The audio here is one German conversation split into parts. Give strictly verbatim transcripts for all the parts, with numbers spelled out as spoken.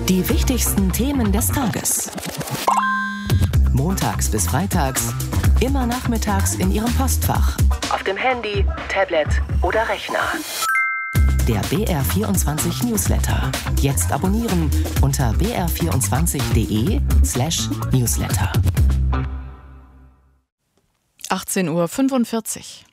Die wichtigsten Themen des Tages. Montags bis freitags, immer nachmittags in Ihrem Postfach. Auf dem Handy, Tablet oder Rechner. Der B R vierundzwanzig Newsletter. Jetzt abonnieren unter b r vierundzwanzig punkt d e slash newsletter. achtzehn Uhr fünfundvierzig.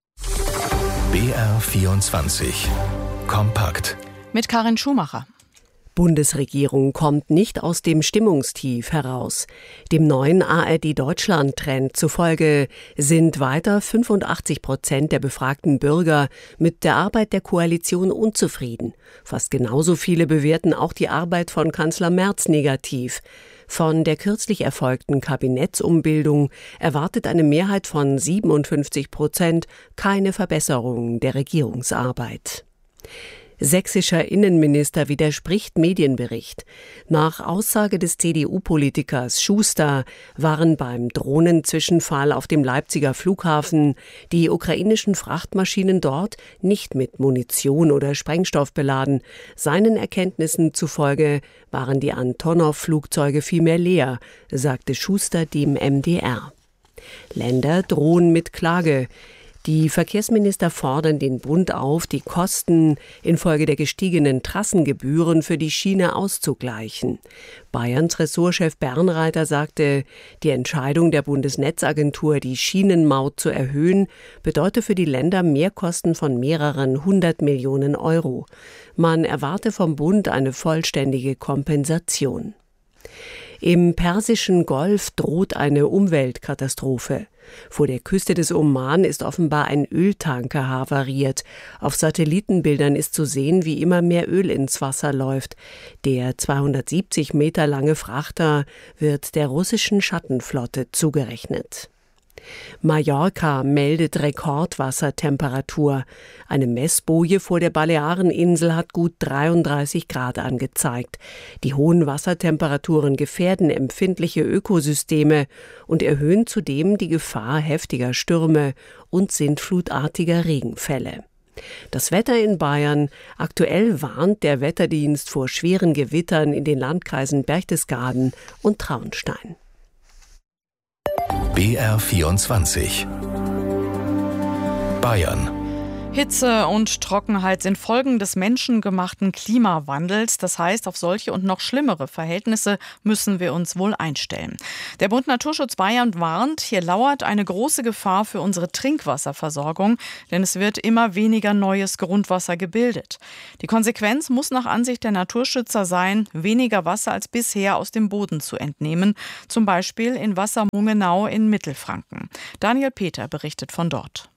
B R vierundzwanzig. Kompakt. Mit Karin Schumacher. Bundesregierung kommt nicht aus dem Stimmungstief heraus. Dem neuen A R D-Deutschland-Trend zufolge sind weiter fünfundachtzig Prozent der befragten Bürger mit der Arbeit der Koalition unzufrieden. Fast genauso viele bewerten auch die Arbeit von Kanzler Merz negativ. Von der kürzlich erfolgten Kabinettsumbildung erwartet eine Mehrheit von siebenundfünfzig Prozent keine Verbesserung der Regierungsarbeit. Sächsischer Innenminister widerspricht Medienbericht. Nach Aussage des C D U-Politikers Schuster waren beim Drohnenzwischenfall auf dem Leipziger Flughafen die ukrainischen Frachtmaschinen dort nicht mit Munition oder Sprengstoff beladen. Seinen Erkenntnissen zufolge waren die Antonov-Flugzeuge vielmehr leer, sagte Schuster dem M D R. Länder drohen mit Klage. Die Verkehrsminister fordern den Bund auf, die Kosten infolge der gestiegenen Trassengebühren für die Schiene auszugleichen. Bayerns Ressortchef Bernreiter sagte, die Entscheidung der Bundesnetzagentur, die Schienenmaut zu erhöhen, bedeute für die Länder Mehrkosten von mehreren hundert Millionen Euro. Man erwarte vom Bund eine vollständige Kompensation. Im Persischen Golf droht eine Umweltkatastrophe. Vor der Küste des Oman ist offenbar ein Öltanker havariert. Auf Satellitenbildern ist zu sehen, wie immer mehr Öl ins Wasser läuft. Der zweihundertsiebzig Meter lange Frachter wird der russischen Schattenflotte zugerechnet. Mallorca meldet Rekordwassertemperatur. Eine Messboje vor der Baleareninsel hat gut dreiunddreißig Grad angezeigt. Die hohen Wassertemperaturen gefährden empfindliche Ökosysteme und erhöhen zudem die Gefahr heftiger Stürme und sintflutartiger Regenfälle. Das Wetter in Bayern. Aktuell warnt der Wetterdienst vor schweren Gewittern in den Landkreisen Berchtesgaden und Traunstein. B R vierundzwanzig. Bayern. Hitze und Trockenheit sind Folgen des menschengemachten Klimawandels. Das heißt, auf solche und noch schlimmere Verhältnisse müssen wir uns wohl einstellen. Der Bund Naturschutz Bayern warnt, hier lauert eine große Gefahr für unsere Trinkwasserversorgung, denn es wird immer weniger neues Grundwasser gebildet. Die Konsequenz muss nach Ansicht der Naturschützer sein, weniger Wasser als bisher aus dem Boden zu entnehmen, zum Beispiel in Wassermungenau in Mittelfranken. Daniel Peter berichtet von dort.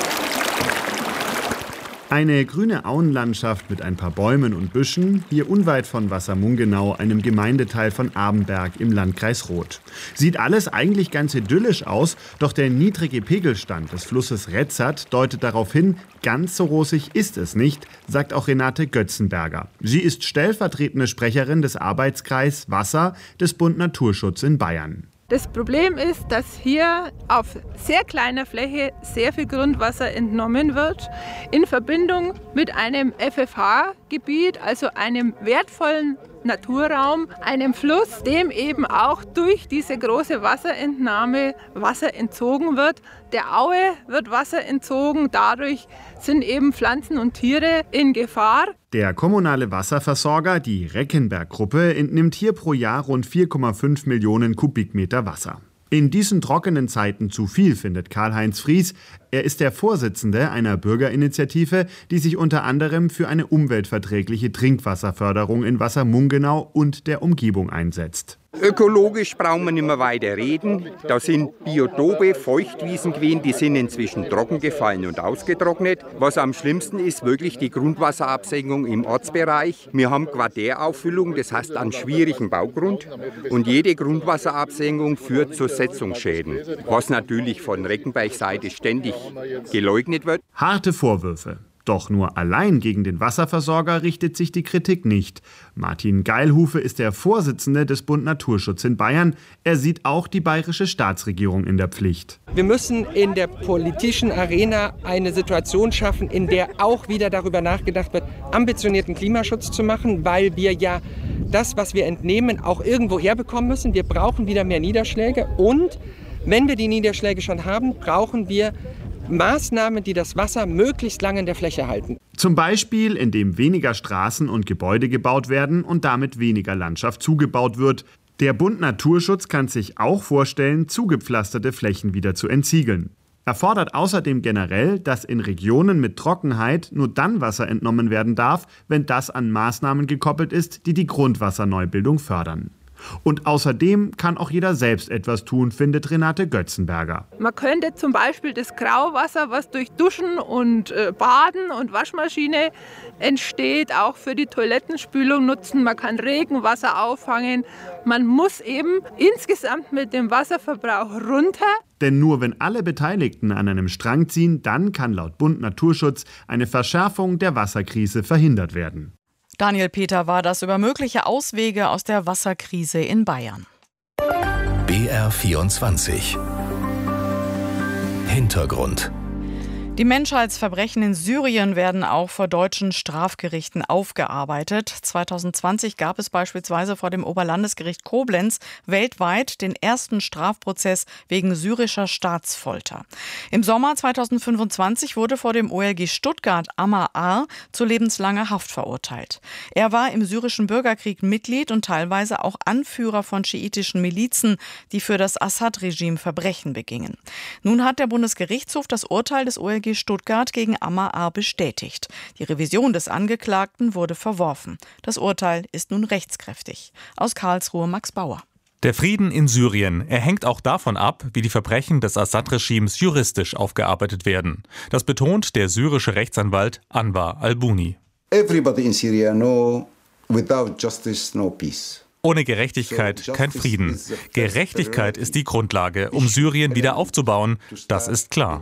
Eine grüne Auenlandschaft mit ein paar Bäumen und Büschen, hier unweit von Wassermungenau, einem Gemeindeteil von Abenberg im Landkreis Roth. Sieht alles eigentlich ganz idyllisch aus, doch der niedrige Pegelstand des Flusses Retzert deutet darauf hin, ganz so rosig ist es nicht, sagt auch Renate Götzenberger. Sie ist stellvertretende Sprecherin des Arbeitskreis Wasser des Bund Naturschutz in Bayern. Das Problem ist, dass hier auf sehr kleiner Fläche sehr viel Grundwasser entnommen wird, in Verbindung mit einem F F H-Gebiet, also einem wertvollen Naturraum, einem Fluss, dem eben auch durch diese große Wasserentnahme Wasser entzogen wird. Der Aue wird Wasser entzogen, dadurch sind eben Pflanzen und Tiere in Gefahr. Der kommunale Wasserversorger, die Reckenberg-Gruppe, entnimmt hier pro Jahr rund vier Komma fünf Millionen Kubikmeter Wasser. In diesen trockenen Zeiten zu viel, findet Karl-Heinz Fries. Er ist der Vorsitzende einer Bürgerinitiative, die sich unter anderem für eine umweltverträgliche Trinkwasserförderung in Wassermungenau und der Umgebung einsetzt. Ökologisch brauchen wir nicht mehr weiter reden. Da sind Biotope, Feuchtwiesen gewesen, die sind inzwischen trocken gefallen und ausgetrocknet. Was am schlimmsten ist, wirklich die Grundwasserabsenkung im Ortsbereich. Wir haben Quartärauffüllung, das heißt an schwierigen Baugrund. Und jede Grundwasserabsenkung führt zu Setzungsschäden, was natürlich von Reckenberg-Seite ständig geleugnet wird. Harte Vorwürfe. Doch nur allein gegen den Wasserversorger richtet sich die Kritik nicht. Martin Geilhufe ist der Vorsitzende des Bund Naturschutz in Bayern. Er sieht auch die bayerische Staatsregierung in der Pflicht. Wir müssen in der politischen Arena eine Situation schaffen, in der auch wieder darüber nachgedacht wird, ambitionierten Klimaschutz zu machen, weil wir ja das, was wir entnehmen, auch irgendwo herbekommen müssen. Wir brauchen wieder mehr Niederschläge und wenn wir die Niederschläge schon haben, brauchen wir Maßnahmen, die das Wasser möglichst lange in der Fläche halten. Zum Beispiel, indem weniger Straßen und Gebäude gebaut werden und damit weniger Landschaft zugebaut wird. Der Bund Naturschutz kann sich auch vorstellen, zugepflasterte Flächen wieder zu entsiegeln. Er fordert außerdem generell, dass in Regionen mit Trockenheit nur dann Wasser entnommen werden darf, wenn das an Maßnahmen gekoppelt ist, die die Grundwasserneubildung fördern. Und außerdem kann auch jeder selbst etwas tun, findet Renate Götzenberger. Man könnte zum Beispiel das Grauwasser, was durch Duschen und äh, Baden und Waschmaschine entsteht, auch für die Toilettenspülung nutzen. Man kann Regenwasser auffangen. Man muss eben insgesamt mit dem Wasserverbrauch runter. Denn nur wenn alle Beteiligten an einem Strang ziehen, dann kann laut Bund Naturschutz eine Verschärfung der Wasserkrise verhindert werden. Daniel Peter war das über mögliche Auswege aus der Wasserkrise in Bayern. B R vierundzwanzig. Hintergrund. Die Menschheitsverbrechen in Syrien werden auch vor deutschen Strafgerichten aufgearbeitet. zwanzig zwanzig gab es beispielsweise vor dem Oberlandesgericht Koblenz weltweit den ersten Strafprozess wegen syrischer Staatsfolter. Im Sommer zwanzig fünfundzwanzig wurde vor dem O L G Stuttgart Ammar A. zu lebenslanger Haft verurteilt. Er war im syrischen Bürgerkrieg Mitglied und teilweise auch Anführer von schiitischen Milizen, die für das Assad-Regime Verbrechen begingen. Nun hat der Bundesgerichtshof das Urteil des O L G Stuttgart gegen Ammar A. bestätigt. Die Revision des Angeklagten wurde verworfen. Das Urteil ist nun rechtskräftig. Aus Karlsruhe Max Bauer. Der Frieden in Syrien, er hängt auch davon ab, wie die Verbrechen des Assad-Regimes juristisch aufgearbeitet werden. Das betont der syrische Rechtsanwalt Anwar al-Buni. Everybody in Syria know, without justice no peace. Ohne Gerechtigkeit kein Frieden. Gerechtigkeit ist die Grundlage, um Syrien wieder aufzubauen. Das ist klar.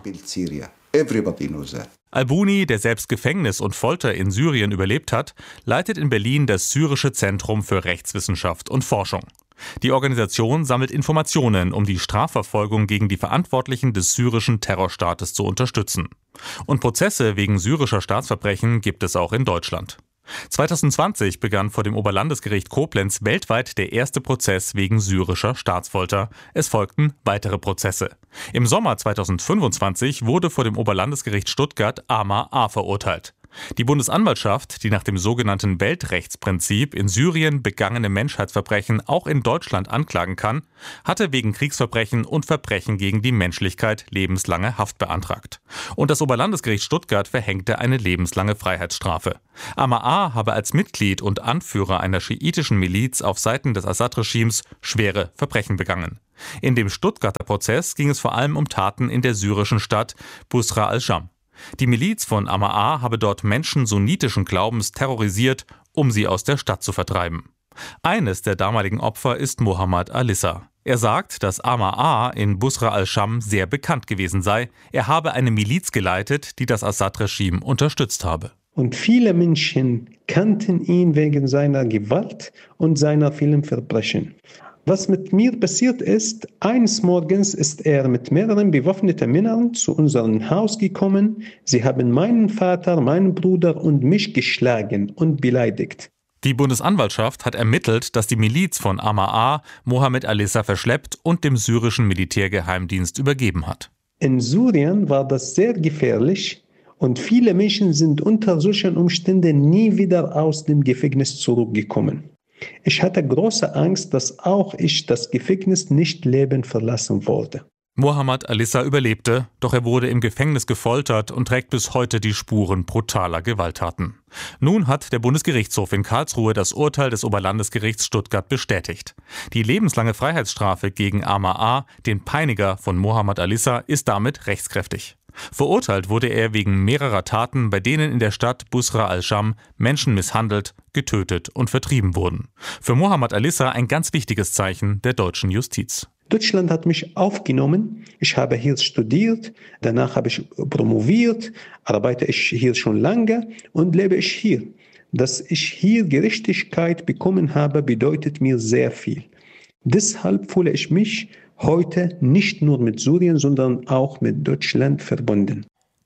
Al-Buni, der selbst Gefängnis und Folter in Syrien überlebt hat, leitet in Berlin das Syrische Zentrum für Rechtswissenschaft und Forschung. Die Organisation sammelt Informationen, um die Strafverfolgung gegen die Verantwortlichen des syrischen Terrorstaates zu unterstützen. Und Prozesse wegen syrischer Staatsverbrechen gibt es auch in Deutschland. zwanzig zwanzig begann vor dem Oberlandesgericht Koblenz weltweit der erste Prozess wegen syrischer Staatsfolter. Es folgten weitere Prozesse. Im Sommer zwanzig fünfundzwanzig wurde vor dem Oberlandesgericht Stuttgart Ammar A. verurteilt. Die Bundesanwaltschaft, die nach dem sogenannten Weltrechtsprinzip in Syrien begangene Menschheitsverbrechen auch in Deutschland anklagen kann, hatte wegen Kriegsverbrechen und Verbrechen gegen die Menschlichkeit lebenslange Haft beantragt. Und das Oberlandesgericht Stuttgart verhängte eine lebenslange Freiheitsstrafe. Ammar A. habe als Mitglied und Anführer einer schiitischen Miliz auf Seiten des Assad-Regimes schwere Verbrechen begangen. In dem Stuttgarter Prozess ging es vor allem um Taten in der syrischen Stadt Busra al-Sham. Die Miliz von Ammar A. habe dort Menschen sunnitischen Glaubens terrorisiert, um sie aus der Stadt zu vertreiben. Eines der damaligen Opfer ist Mohammad Alissa. Er sagt, dass Ammar A. in Busra al-Sham sehr bekannt gewesen sei. Er habe eine Miliz geleitet, die das Assad-Regime unterstützt habe. Und viele Menschen kannten ihn wegen seiner Gewalt und seiner vielen Verbrechen. Was mit mir passiert ist, eines Morgens ist er mit mehreren bewaffneten Männern zu unserem Haus gekommen. Sie haben meinen Vater, meinen Bruder und mich geschlagen und beleidigt. Die Bundesanwaltschaft hat ermittelt, dass die Miliz von Ammar A. Mohammad Alissa verschleppt und dem syrischen Militärgeheimdienst übergeben hat. In Syrien war das sehr gefährlich und viele Menschen sind unter solchen Umständen nie wieder aus dem Gefängnis zurückgekommen. Ich hatte große Angst, dass auch ich das Gefängnis nicht lebend verlassen wollte. Mohammad Alissa überlebte, doch er wurde im Gefängnis gefoltert und trägt bis heute die Spuren brutaler Gewalttaten. Nun hat der Bundesgerichtshof in Karlsruhe das Urteil des Oberlandesgerichts Stuttgart bestätigt. Die lebenslange Freiheitsstrafe gegen Ammar A., den Peiniger von Mohammad Alissa, ist damit rechtskräftig. Verurteilt wurde er wegen mehrerer Taten, bei denen in der Stadt Busra al-Sham Menschen misshandelt, getötet und vertrieben wurden. Für Mohammad Alissa ein ganz wichtiges Zeichen der deutschen Justiz. Deutschland hat mich aufgenommen. Ich habe hier studiert, danach habe ich promoviert, arbeite ich hier schon lange und lebe ich hier. Dass ich hier Gerechtigkeit bekommen habe, bedeutet mir sehr viel. Deshalb fühle ich mich heute nicht nur mit Syrien, sondern auch mit Deutschland verbunden.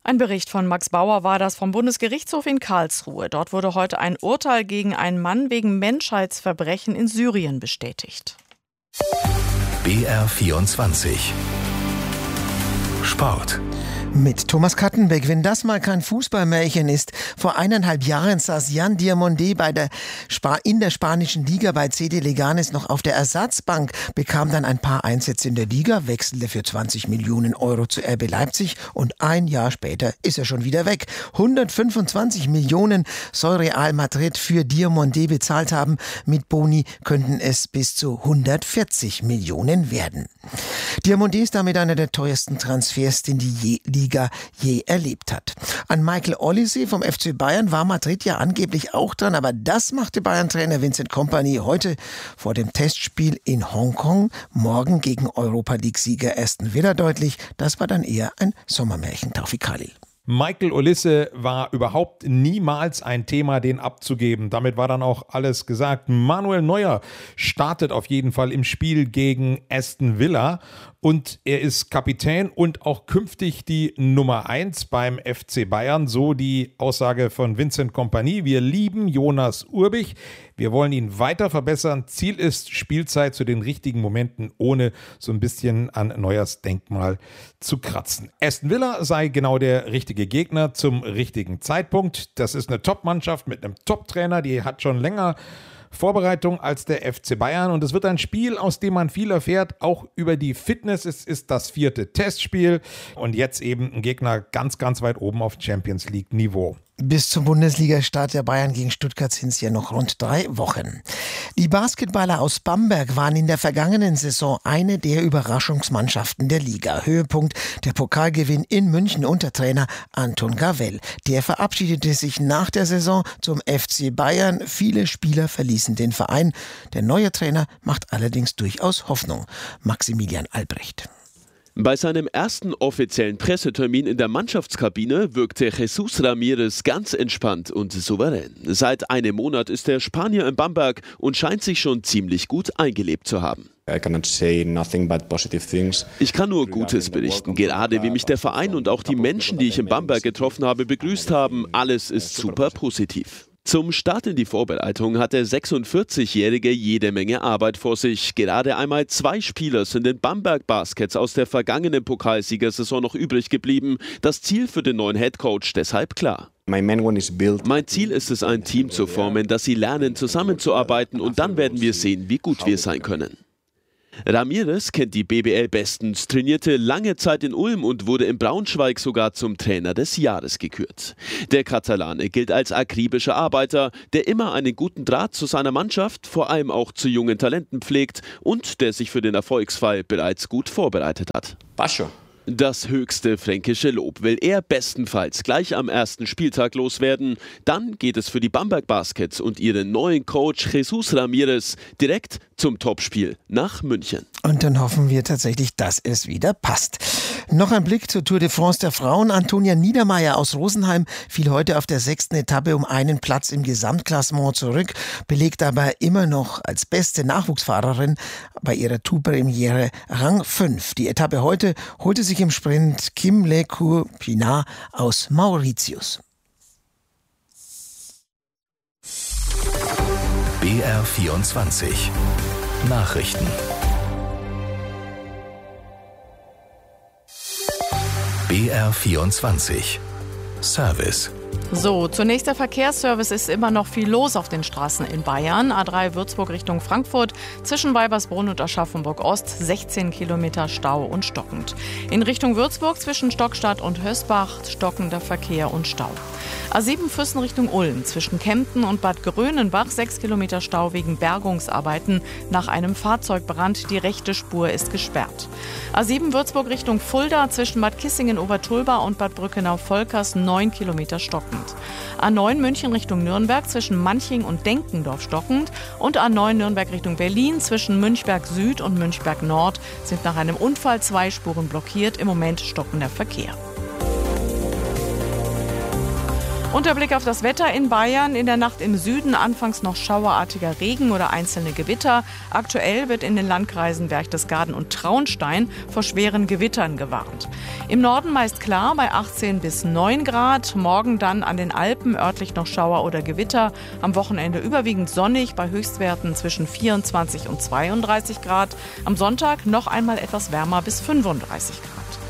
Ein Bericht von Max Bauer war das vom Bundesgerichtshof in Karlsruhe. Dort wurde heute ein Urteil gegen einen Mann wegen Menschheitsverbrechen in Syrien bestätigt. B R vierundzwanzig Sport. Mit Thomas Kattenbeck, wenn das mal kein Fußballmärchen ist. Vor eineinhalb Jahren saß Jan Diomandé bei der Sp- in der spanischen Liga bei C D Leganes noch auf der Ersatzbank, bekam dann ein paar Einsätze in der Liga, wechselte für zwanzig Millionen Euro zu R B Leipzig und ein Jahr später ist er schon wieder weg. hundertfünfundzwanzig Millionen soll Real Madrid für Diomandé bezahlt haben. Mit Boni könnten es bis zu hundertvierzig Millionen werden. Diomandé ist damit einer der teuersten Transfers, den die je Liga je erlebt hat. An Michael Olise vom F C Bayern war Madrid ja angeblich auch dran, aber das machte Bayern-Trainer Vincent Kompany heute vor dem Testspiel in Hongkong morgen gegen Europa-League-Sieger Aston Villa deutlich. Das war dann eher ein Sommermärchen. Taufik Khalil. Michael Olise war überhaupt niemals ein Thema, den abzugeben. Damit war dann auch alles gesagt. Manuel Neuer startet auf jeden Fall im Spiel gegen Aston Villa und er ist Kapitän und auch künftig die Nummer eins beim F C Bayern. So die Aussage von Vincent Kompany. Wir lieben Jonas Urbich. Wir wollen ihn weiter verbessern. Ziel ist Spielzeit zu den richtigen Momenten, ohne so ein bisschen an Neuers Denkmal zu kratzen. Aston Villa sei genau der richtige Gegner zum richtigen Zeitpunkt. Das ist eine Top-Mannschaft mit einem Top-Trainer, die hat schon länger Vorbereitung als der F C Bayern und es wird ein Spiel, aus dem man viel erfährt, auch über die Fitness. Es ist das vierte Testspiel und jetzt eben ein Gegner ganz, ganz weit oben auf Champions League Niveau. Bis zum Bundesliga-Start der Bayern gegen Stuttgart sind es ja noch rund drei Wochen. Die Basketballer aus Bamberg waren in der vergangenen Saison eine der Überraschungsmannschaften der Liga. Höhepunkt der Pokalgewinn in München unter Trainer Anton Gavell. Der verabschiedete sich nach der Saison zum F C Bayern. Viele Spieler verließen den Verein. Der neue Trainer macht allerdings durchaus Hoffnung. Maximilian Albrecht. Bei seinem ersten offiziellen Pressetermin in der Mannschaftskabine wirkte Jesus Ramirez ganz entspannt und souverän. Seit einem Monat ist der Spanier in Bamberg und scheint sich schon ziemlich gut eingelebt zu haben. Ich kann nur Gutes berichten, gerade wie mich der Verein und auch die Menschen, die ich in Bamberg getroffen habe, begrüßt haben. Alles ist super positiv. Zum Start in die Vorbereitung hat der sechsundvierzigjährige jede Menge Arbeit vor sich. Gerade einmal zwei Spieler sind in Bamberg Baskets aus der vergangenen Pokalsiegersaison noch übrig geblieben. Das Ziel für den neuen Headcoach deshalb klar. Mein Ziel ist es, ein Team zu formen, dass sie lernen, zusammenzuarbeiten und dann werden wir sehen, wie gut wir sein können. Ramirez kennt die B B L bestens, trainierte lange Zeit in Ulm und wurde in Braunschweig sogar zum Trainer des Jahres gekürt. Der Katalane gilt als akribischer Arbeiter, der immer einen guten Draht zu seiner Mannschaft, vor allem auch zu jungen Talenten pflegt und der sich für den Erfolgsfall bereits gut vorbereitet hat. Pascho. Das höchste fränkische Lob will er bestenfalls gleich am ersten Spieltag loswerden. Dann geht es für die Bamberg Baskets und ihren neuen Coach Jesus Ramirez direkt zum Topspiel nach München. Und dann hoffen wir tatsächlich, dass es wieder passt. Noch ein Blick zur Tour de France der Frauen. Antonia Niedermeier aus Rosenheim fiel heute auf der sechsten Etappe um einen Platz im Gesamtklassement zurück, belegt aber immer noch als beste Nachwuchsfahrerin bei ihrer Tourpremiere Rang fünf. Die Etappe heute holte sich im Sprint Kim Lecour-Pinard aus Mauritius. B R vierundzwanzig Nachrichten. B R vierundzwanzig Service. So, zunächst der Verkehrsservice. Ist immer noch viel los auf den Straßen in Bayern. A drei Würzburg Richtung Frankfurt, zwischen Weibersbrunn und Aschaffenburg-Ost, sechzehn Kilometer Stau und stockend. In Richtung Würzburg zwischen Stockstadt und Hösbach, stockender Verkehr und Stau. A sieben Füssen Richtung Ulm, zwischen Kempten und Bad Grönenbach, sechs Kilometer Stau wegen Bergungsarbeiten nach einem Fahrzeugbrand. Die rechte Spur ist gesperrt. A sieben Würzburg Richtung Fulda, zwischen Bad Kissingen-Obertulba und Bad Brückenau-Volkers, neun Kilometer stockend. A neun München Richtung Nürnberg, zwischen Manching und Denkendorf stockend. Und A neun Nürnberg Richtung Berlin, zwischen Münchberg Süd und Münchberg Nord sind nach einem Unfall zwei Spuren blockiert. Im Moment stockender Verkehr. Und der Blick auf das Wetter in Bayern. In der Nacht im Süden anfangs noch schauerartiger Regen oder einzelne Gewitter. Aktuell wird in den Landkreisen Berchtesgaden und Traunstein vor schweren Gewittern gewarnt. Im Norden meist klar bei achtzehn bis neun Grad. Morgen dann an den Alpen örtlich noch Schauer oder Gewitter. Am Wochenende überwiegend sonnig bei Höchstwerten zwischen vierundzwanzig und zweiunddreißig Grad. Am Sonntag noch einmal etwas wärmer bis fünfunddreißig Grad.